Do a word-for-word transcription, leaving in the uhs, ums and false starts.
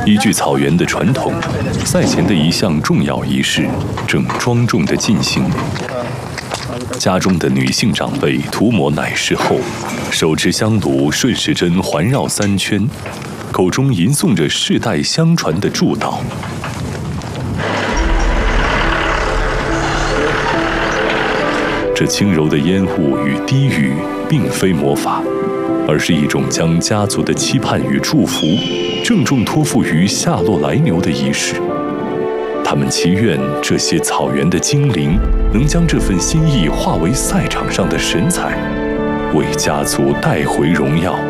依据草原的传统，赛前的一项重要仪式正庄重地进行。家中的女性长辈涂抹奶饰后，手持香炉顺时针环绕三圈，口中吟诵着世代相传的祝祷。这轻柔的烟雾与低语并非魔法，而是一种将家族的期盼与祝福郑重托付于下洛来牛的仪式。他们祈愿这些草原的精灵能将这份心意化为赛场上的神采，为家族带回荣耀。